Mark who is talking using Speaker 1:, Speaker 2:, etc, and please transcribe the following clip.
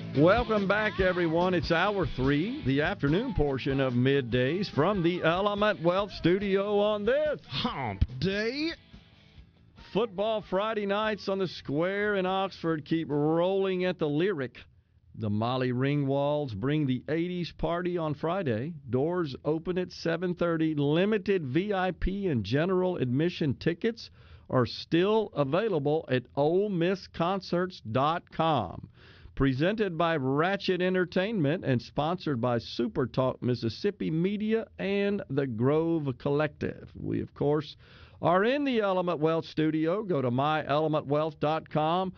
Speaker 1: Welcome back, everyone. It's Hour 3, the afternoon portion of Middays from the Element Wealth Studio on this
Speaker 2: Hump Day.
Speaker 1: Football Friday nights on the Square in Oxford keep rolling at the Lyric. The Molly Ringwalds bring the 80s party on Friday. Doors open at 7:30. Limited VIP and general admission tickets are still available at OleMissConcerts.com. Presented by Ratchet Entertainment and sponsored by Super Talk Mississippi Media and the Grove Collective. We, of course, are in the Element Wealth studio. Go to myelementwealth.com